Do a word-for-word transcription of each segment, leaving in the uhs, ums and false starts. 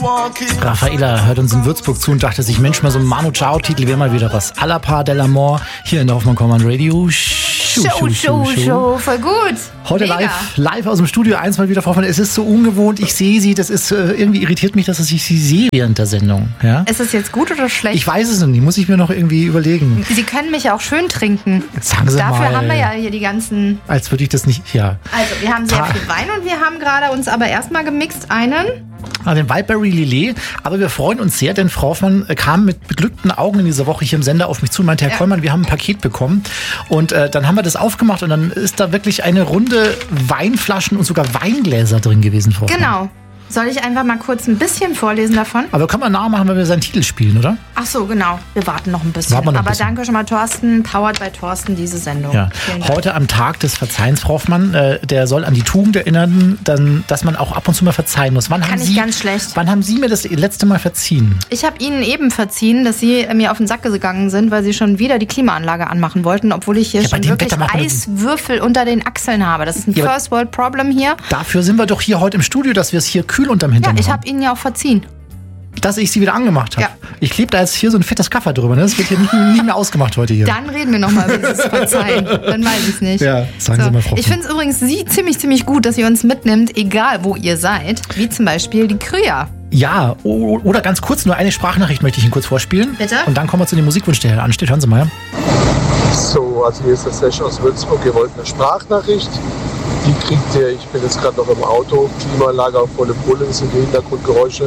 Raffaella hört uns in Würzburg zu und dachte sich, Mensch, mal so ein Manu Chao-Titel wäre mal wieder was. A la Par de l'Amour hier in der Hoffmann Command Radio. Show, Show, Show, Show, Show. Voll gut. Heute Mega. live, live aus dem Studio eins mal wieder, Frau Hoffmann. Es ist so ungewohnt, ich sehe Sie, das ist, äh, irgendwie irritiert mich, dass ich Sie sehe während der Sendung. Ja? Ist es jetzt gut oder schlecht? Ich weiß es noch nicht, muss ich mir noch irgendwie überlegen. Sie können mich auch schön trinken. Sagen Sie Dafür mal. haben wir ja hier die ganzen... Als würde ich das nicht, ja. Also, wir haben sehr Ta- viel Wein und wir haben gerade uns aber erstmal gemixt einen... Ah, den Wildberry Lillet. Aber wir freuen uns sehr, denn Frau Hoffmann kam mit beglückten Augen in dieser Woche hier im Sender auf mich zu und meinte, Herr Ja. Kollmann, wir haben ein Paket bekommen. Und äh, dann haben wir das aufgemacht und dann ist da wirklich eine Runde Weinflaschen und sogar Weingläser drin gewesen, Frau Hoffmann. Genau. Soll ich einfach mal kurz ein bisschen vorlesen davon? Aber können wir nachmachen, wenn wir seinen Titel spielen, oder? Ach so, genau. Wir warten noch ein bisschen. Warten wir noch ein aber bisschen. danke schon mal, Thorsten. Powered by Thorsten, diese Sendung. Ja. Vielen Dank. Heute am Tag des Verzeihens, Frau Hoffmann, äh, der soll an die Tugend erinnern, dann, dass man auch ab und zu mal verzeihen muss. Wann Kann haben ich Sie, ganz schlecht. Wann haben Sie mir das letzte Mal verziehen? Ich habe Ihnen eben verziehen, dass Sie mir auf den Sack gegangen sind, weil Sie schon wieder die Klimaanlage anmachen wollten, obwohl ich hier Ja, bei schon dem wirklich Wetter macht man das- Eiswürfel unter den Achseln habe. Das ist ein Ja, aber- First World Problem hier. Dafür sind wir doch hier heute im Studio, dass wir es hier kühl unterm Hintern Ja, ich haben. habe Ihnen ja auch verziehen. Dass ich sie wieder angemacht habe. Ja. Ich klebe da jetzt hier so ein fettes Kaffer drüber. Ne? Das wird hier nicht, nicht mehr ausgemacht heute hier. Dann reden wir nochmal über dieses Verzeihen. Dann weiß ich es nicht. Ja, sagen Sie mal, Frau Ich finde es übrigens Sie ziemlich, ziemlich gut, dass ihr uns mitnimmt, egal wo ihr seid. Wie zum Beispiel die Krya. Ja, o- oder ganz kurz, nur eine Sprachnachricht möchte ich Ihnen kurz vorspielen. Bitte? Und dann kommen wir zu dem Musikwunsch, der hier ansteht. Hören Sie mal. So, also hier ist der Session aus Würzburg. Ihr wollt eine Sprachnachricht. Die kriegt ihr, ich bin jetzt gerade noch im Auto. Klimaanlage auf volle Pulle, das sind die Hintergrundgeräusche.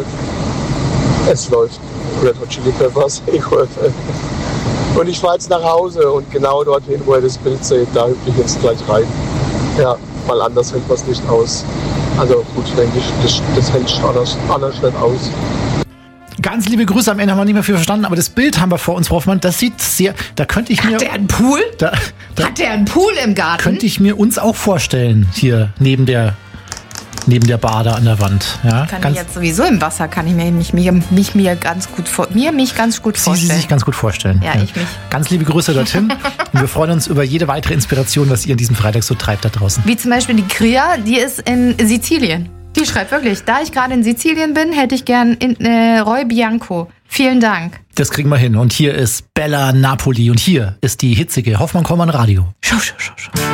Es läuft. Red Hot Chili Peppers, Ego F M. Und ich fahre jetzt nach Hause und genau dorthin, wo ihr das Bild seht, da hüpfe ich jetzt gleich rein. Ja, mal anders hält man es nicht aus. Also gut, denke ich, das, das hält anders, anders nicht aus. Ganz liebe Grüße, am Ende haben wir nicht mehr viel verstanden, aber das Bild haben wir vor uns, Frau Hoffmann. Das sieht sehr, da könnte ich mir, Hat der einen Pool? da, da Hat der einen Pool im Garten? könnte ich mir uns auch vorstellen, hier neben der, neben der Bar da an der Wand. Ja, Kann ganz, ich jetzt sowieso im Wasser, kann ich mir mich, mich, mich mir ganz gut vor, mir mich ganz gut Sie, Sie vorstellen. sich ganz gut vorstellen. Ja, ich mich. Ganz liebe Grüße dorthin. Und wir freuen uns über jede weitere Inspiration, was ihr an diesem Freitag so treibt da draußen. Wie zum Beispiel die Krya, die ist in Sizilien. Die schreibt wirklich, da ich gerade in Sizilien bin, hätte ich gern in, äh, Roy Bianco. Vielen Dank. Das kriegen wir hin. Und hier ist Bella Napoli und hier ist die hitzige Hoffmann-Kommern Radio. Schau, schau, schau, schau.